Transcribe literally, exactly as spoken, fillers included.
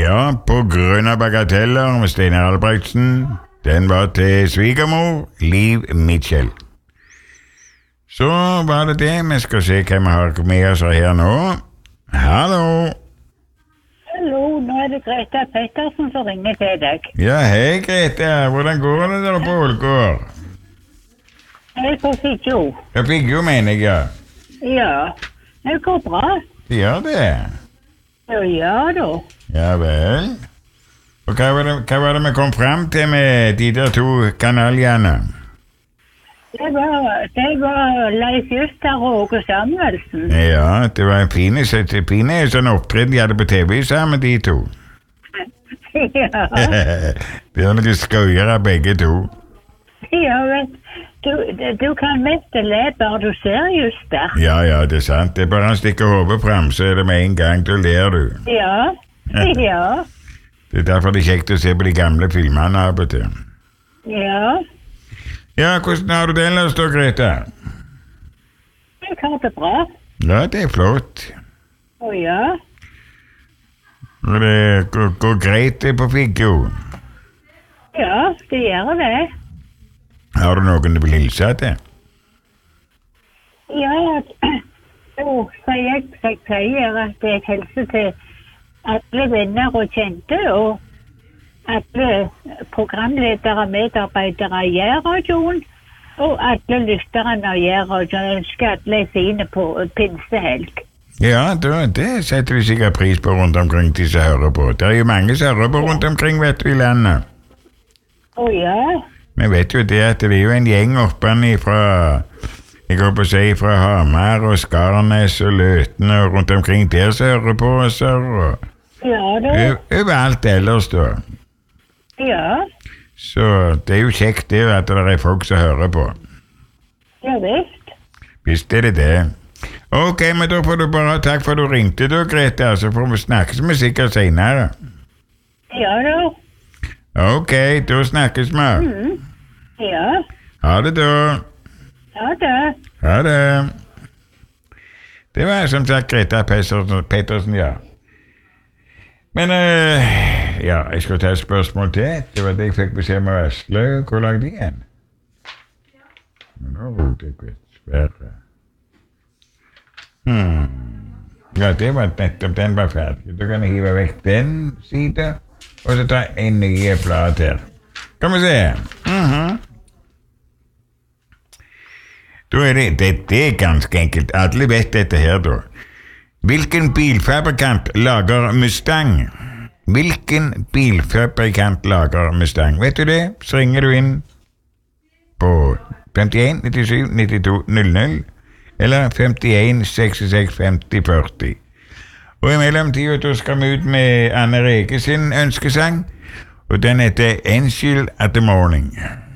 Ja, på grunn av bagateller med Steinar Albrechtsen. Den var til svigermor, Liv Mitchell. Så var det det. Vi skal se hvem vi har med oss her nå. Hallo. Hallo, nå er det Greta Pettersen som ringer til deg. Ja, hei Greta. Hvordan går det der på Ålgård? Jeg er på Figgjo. Ja, Figgjo mener jeg, ja. Ja, det går bra. Det gjør det. Ja, ja da. Ja vel. Og hva var, det, hva var det vi kom frem til med de der to kanaljene? Det var, det var Leif Juster og Åge Samuelsen. Ja, det var en fine, fine sånn opptreden de hadde på T V sammen, de to. Ja. Det var noen skøyere begge to. Ja, vet du, du kan mest le bare du ser Juster. Ja, ja, det er sant. Det er bare han stikker hodet frem, så er det med en gang, da ler du. Ja, ja. Det er derfor det er kjekt å se på de gamle filmene av og til. Ja. Ja, hvordan har du det ellers da, Greta? Jeg har det bra. Ja, det er flott. Å ja. Og det går, går greit det på Figgjo. Ja, det gjør det. Har du noen du vil hilse til? Ja, så sier jeg, jeg pleier at jeg hilser til alle venner og kjente, og alle programledere og medarbeidere i Jærradioen, og alle lytterne av Jærradioen. Jeg ønsker alle fine på pinsehelg. Ja, da, det setter vi sikkert pris på rundt omkring de som hører på. Det er jo mange som hører på rundt omkring, vet du, i landet. Å ja? Vi vet jo det at det er jo en gjeng oppe fra, jeg går på å si, fra Hamar og Skarnes og Løten og rundt omkring der som hører på oss, og Ja, da. overalt ellers, da. Ja. Så det er jo kjekt det at det er folk som hører på. Ja, visst. Visst er det det. Ok, men da får du bare ha takk for at du ringte da, Greta, så får vi snakkes med sikkert senere. Ja, da. Ok, da snakkes vi. Mm. Ja. Ha det da. Ja, da. Ha det. Det var som sagt Greta Pettersen, Pettersen ja. Men, uh, ja, jeg skal ta et spørsmål til. Det var det jeg fikk beskjed med Asle. Hvor lagde de igjen? Men nå roter jeg litt svære. Hmm. Ja, det var nettopp, den var ferdig. Da kan jeg hive vekk den siden, og så ta en ny blad her. Kan vi se. Mhm. Da er det, det, det er ganske enkelt. Alle vet dette her da. Hvilken bilfabrikant lager Mustang? Hvilken bilfabrikant lager Mustang? Vet du det? Så ringer du inn på femtien nittisju nittito null null eller femtien sekstiseks femti førti. Og i mellomtiden skal vi ut med Anne Rege sin ønskesang, og den heter Angel at the Morning.